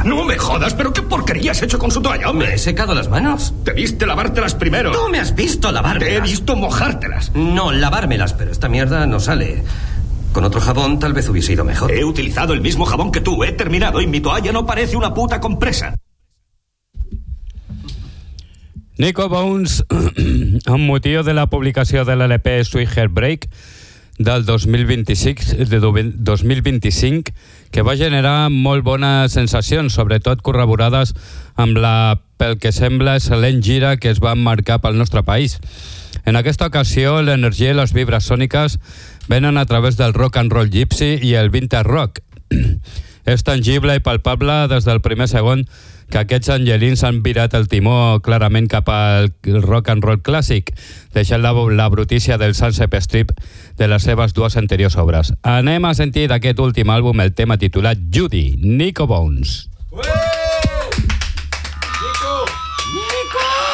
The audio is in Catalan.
No me jodas, pero ¿qué porquería has hecho con su toalla, hombre? Me he secado las manos. Debiste lavártelas primero. Tú me has visto lavármelas. Te he visto mojártelas. No, lavármelas, pero esta mierda no sale. Con otro jabón tal vez hubiese ido mejor. He utilizado el mismo jabón que tú, he terminado y mi toalla no parece una puta compresa. Nico Bones, amb motiu de la publicació de l'LP Sweet Heartbreak del 2025, que va generar molt bones sensacions, sobretot corroborades amb la, pel que sembla, excel·lent gira que es va marcar pel nostre país. En aquesta ocasió, l'energia i les vibres sòniques venen a través del rock and roll gypsy i el vintage rock. És tangible i palpable des del primer segon que aquests angelins han virat el timó clarament cap al rock and roll clàssic, deixant la brutícia del Sunset Strip de les seves dues anteriors obres. Anem a sentir d'aquest últim àlbum el tema titulat Judy, Nico Bones. Nico!